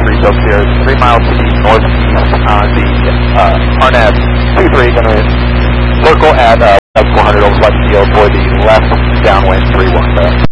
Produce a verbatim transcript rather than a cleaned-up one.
breeze over here, three miles to the northeast on the uh, Arnett two three, going to circle at uh, four hundred over left field for the left downwind three one.